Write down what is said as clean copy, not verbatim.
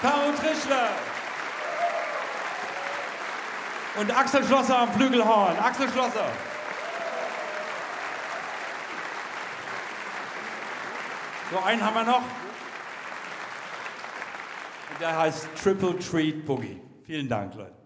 Caro Trischler. Und Axel Schlosser am Flügelhorn. Axel Schlosser. So, einen haben wir noch. Der heißt Triple Treat Boogie. Vielen Dank, Leute.